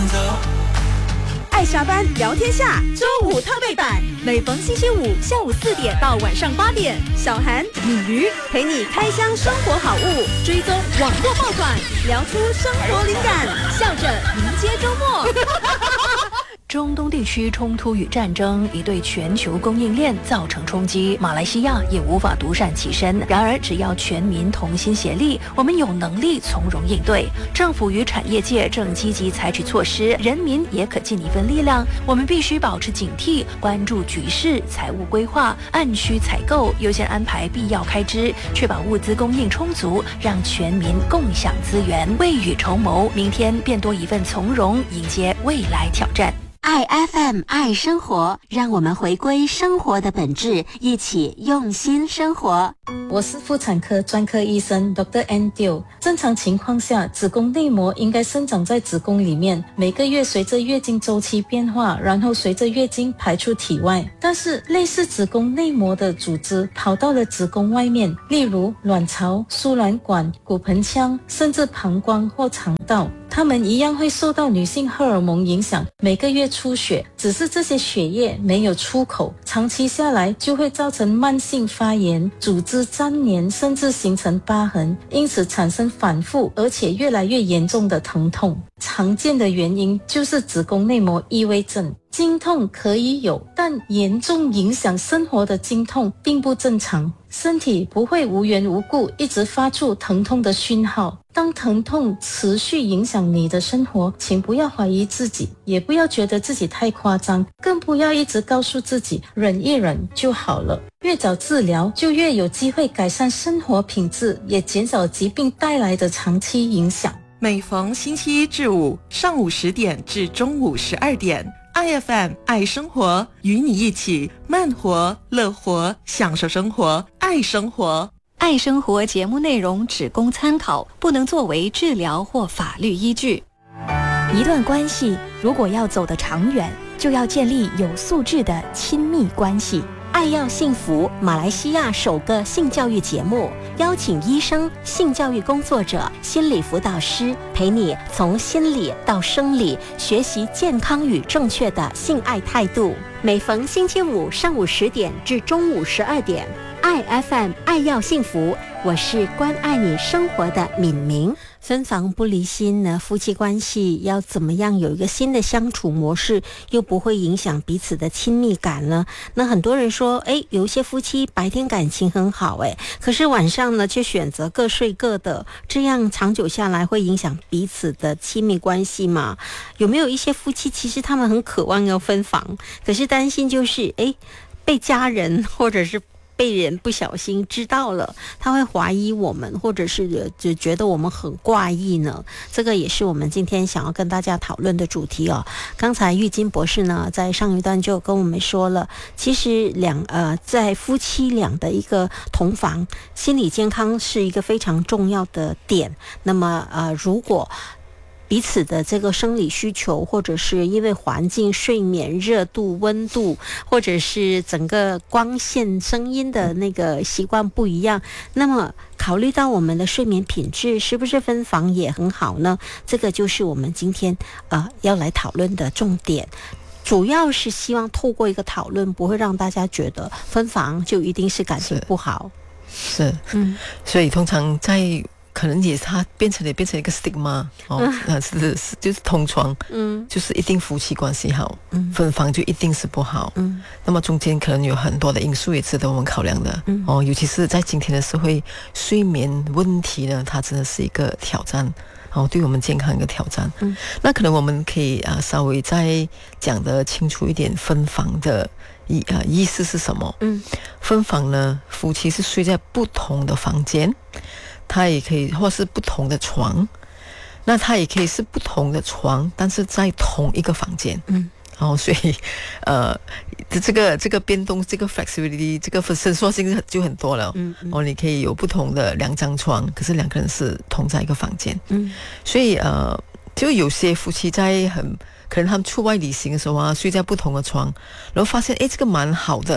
爱下班聊天下周五特备版，每逢星期五下午4点到晚上8点，小韩、米鱼陪你开箱生活好物，追踪网络爆款，聊出生活灵感，笑着迎接周末。 中东地区冲突与战争已对全球供应链造成冲击，马来西亚也无法独善其身。然而，只要全民同心协力，我们有能力从容应对。政府与产业界正积极采取措施，人民也可尽一份力量。我们必须保持警惕，关注局势，财务规划，按需采购，优先安排必要开支，确保物资供应充足，让全民共享资源，未雨绸缪，明天便多一份从容，迎接未来挑战。 爱 FM 爱生活，让我们回归生活的本质，一起用心生活。 我是妇产科专科医生 Dr. Andrew。正常情况下，子宫内膜应该生长在子宫里面，每个月随着月经周期变化，然后随着月经排出体外。但是类似子宫内膜的组织跑到了子宫外面，例如卵巢、输卵管、骨盆腔，甚至膀胱或肠道，它们一样会受到女性荷尔蒙影响，每个月出血，只是这些血液没有出口，长期下来就会造成慢性发炎、组织粘连，甚至形成疤痕，因此产生反复而且越来越严重的疼痛。常见的原因就是子宫内膜异位症。经痛可以有，但严重影响生活的经痛并不正常。身体不会无缘无故一直发出疼痛的讯号。当疼痛持续影响你的生活，请不要怀疑自己，也不要觉得自己太夸张，更不要一直告诉自己忍一忍就好了。越早治疗，就越有机会改善生活品质，也减少疾病带来的长期影响。 每逢星期一至五上午10点至中午12点，IFM 爱生活，与你一起慢活、乐活，享受生活，爱生活。 爱生活节目内容只供参考，不能作为治疗或法律依据。一段关系如果要走得长远，就要建立有素质的亲密关系。 爱要幸福，马来西亚首个性教育节目，邀请医生、性教育工作者、心理辅导师，陪你从心理到生理，学习健康与正确的性爱态度。每逢星期五上午10点至中午12点，爱 FM 爱要幸福，我是关爱你生活的敏明。分房不离心呢，夫妻关系要怎么样有一个新的相处模式，又不会影响彼此的亲密感呢？那很多人说，有一些夫妻白天感情很好，可是晚上呢却选择各睡各的，这样长久下来会影响彼此的亲密关系吗？有没有一些夫妻其实他们很渴望要分房，可是担心就是被家人或者是被人不小心知道了，他会怀疑我们，或者是就觉得我们很怪异呢？这个也是我们今天想要跟大家讨论的主题哦。刚才玉金博士呢，在上一段就跟我们说了，其实在夫妻俩的一个同房，心理健康是一个非常重要的点。那么如果彼此的这个生理需求，或者是因为环境、睡眠、热度、温度，或者是整个光线、声音的那个习惯不一样，那么考虑到我们的睡眠品质，是不是分房也很好呢？这个就是我们今天要来讨论的重点。主要是希望透过一个讨论，不会让大家觉得分房就一定是感情不好。 是，所以通常在可能也是它变成一个 stigma 就是同床，就是一定夫妻关系好，分房就一定是不好，那么中间可能有很多的因素也值得我们考量的，尤其是在今天的社会，睡眠问题呢，它真的是一个挑战，对我们健康一个挑战。那可能我们可以稍微再讲得清楚一点，分房的意思是什么？分房呢，夫妻是睡在不同的房间。它也可以或是不同的床，那它也可以是不同的床，但是在同一个房间。所以这个变动，这个 flexibility， 这个伸缩性就很多了。你可以有不同的2张床，可是2个人是同在一个房间。所以就有些夫妻在可能他们出外旅行的时候睡在不同的床，然后发现这个蛮好的。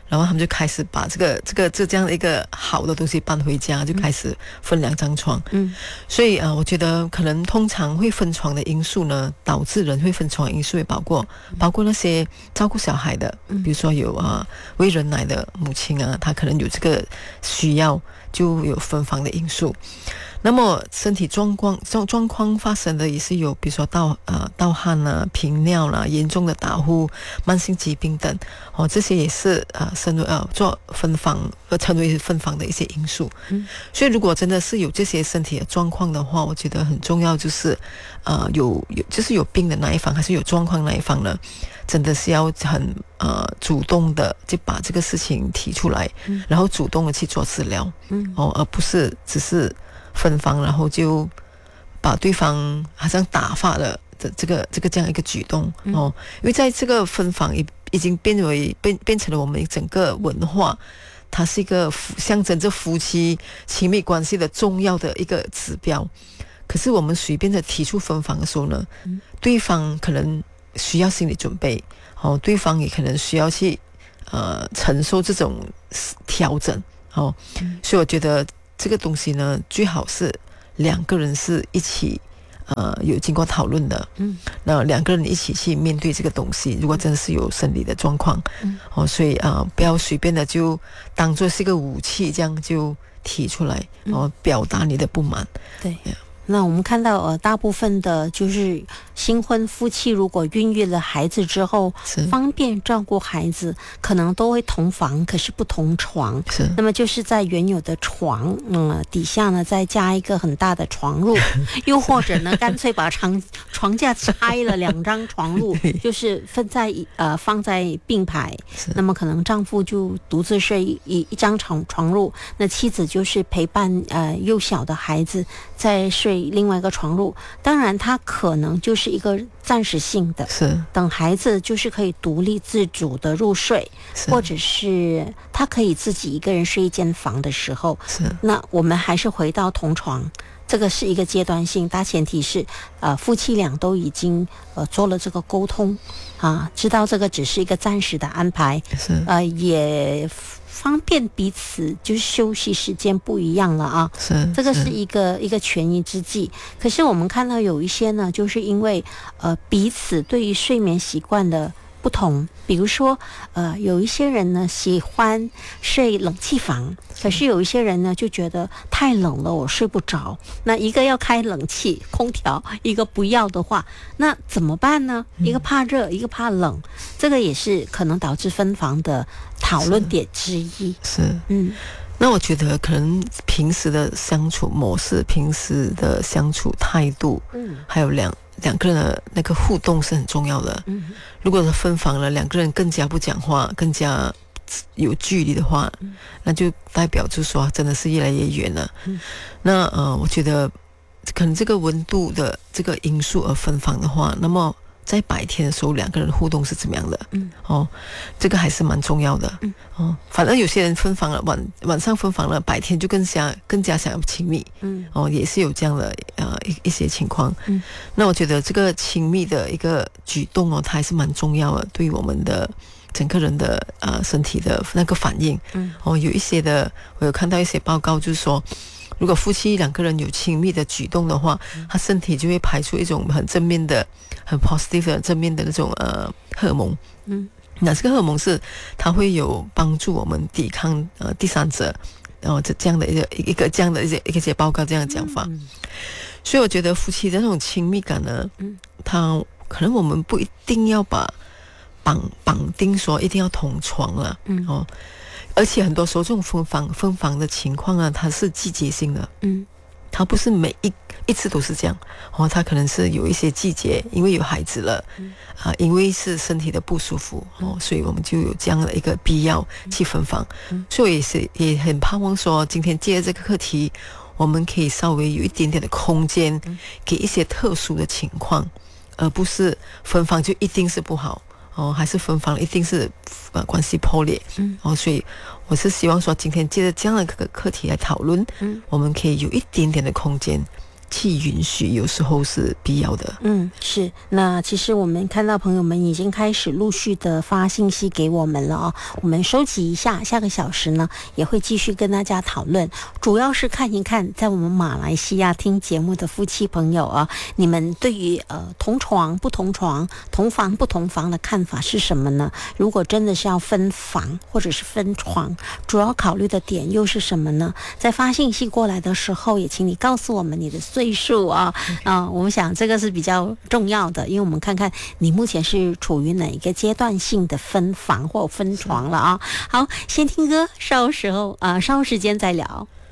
然后他们就开始把这样的一个好的东西搬回家，就开始分2张床。所以我觉得可能通常会分床的因素呢，导致人会分床的因素也包括那些照顾小孩的，比如说有喂人奶的母亲啊，她可能有这个需要，就有分房的因素。那么身体状况发生的也是有，比如说盗汗啊、频尿啦、严重的打呼、慢性疾病等，这些也是做分房成为分房的一些因素。所以如果真的是有这些身体的状况的话，我觉得很重要就是就是有病的那一方还是有状况那一方呢，真的是要很主动的就把这个事情提出来，然后主动的去做治疗，而不是只是分房然后就把对方好像打发了的这样一个举动。因为在这个分房已经变成了我们整个文化，它是一个象征着夫妻亲密关系的重要的一个指标。可是我们随便的提出分房的时候呢，对方可能需要心理准备，对方也可能需要去承受这种调整。所以我觉得这个东西呢，最好是2个人是一起有经过讨论的，那2个人一起去面对这个东西。如果真的是有生理的状况，所以不要随便的就当作是一个武器，这样就提出来，表达你的不满。 对。那我们看到大部分的就是新婚夫妻如果孕育了孩子之后，方便照顾孩子，可能都会同房，可是不同床。那么就是在原有的床底下呢，再加一个很大的床褥，又或者呢，干脆把床架拆了2张床褥，就是放在并排。那么可能丈夫就独自睡一张床褥，那妻子就是陪伴幼小的孩子在睡另外一个床褥。当然它可能就是一个暂时性的，等孩子就是可以独立自主的入睡，或者是他可以自己一个人睡一间房的时候，那我们还是回到同床。这个是一个阶段性，大前提是夫妻俩都已经做了这个沟通知道这个只是一个暂时的安排，也方便彼此就是休息时间不一样了这个是一个权宜之计。可是我们看到有一些呢，就是因为彼此对于睡眠习惯的不同，比如说有一些人呢喜欢睡冷气房，可是有一些人呢就觉得太冷了，我睡不着。那一个要开冷气空调，一个不要的话，那怎么办呢？一个怕热，一个怕冷，这个也是可能导致分房的讨论点之一。 那我觉得可能平时的相处模式、平时的相处态度，还有两个人的那个互动是很重要的。如果是分房了，2个人更加不讲话，更加有距离的话，那就代表就是说真的是越来越远了。那我觉得可能这个温度的这个因素而分房的话，那么在白天的时候2个人互动是怎么样的？这个还是蛮重要的。反正有些人分房了，晚上分房了，白天就更加想要亲密。也是有这样的一些情况。那我觉得这个亲密的一个举动它还是蛮重要的，对于我们的整个人的身体的那个反应。有一些的，我有看到一些报告，就是说，如果夫妻2个人有亲密的举动的话，他身体就会排出一种很正面的、很 positive 的正面的那种荷尔蒙。那这个荷尔蒙是它会有帮助我们抵抗第三者，这样的一个报告这样的讲法。所以我觉得夫妻的那种亲密感呢，它可能我们不一定要把绑定说一定要同床了。而且很多时候这种分房的情况呢，它是季节性的。它不是每一次都是这样。它可能是有一些季节，因为有孩子了，因为是身体的不舒服，所以我们就有这样的一个必要去分房。所以也很盼望说，今天借着这个课题，我们可以稍微有一点点的空间，给一些特殊的情况，而不是分房就一定是不好。还是分房一定是关系破裂。所以我是希望说，今天借着这样的一个课题来讨论，我们可以有一点点的空间去允许，有时候是必要的。 是。那其实我们看到朋友们已经开始陆续的发信息给我们了哦，我们收集一下，下个小时呢也会继续跟大家讨论，主要是看一看在我们马来西亚听节目的夫妻朋友啊，你们对于同床不同床、同房不同房的看法是什么呢？如果真的是要分房或者是分床，主要考虑的点又是什么呢？在发信息过来的时候，也请你告诉我们你的岁数啊，我们想这个是比较重要的，因为我们看看你目前是处于哪一个阶段性的分房或分床了啊。好，先听歌，稍后时间再聊。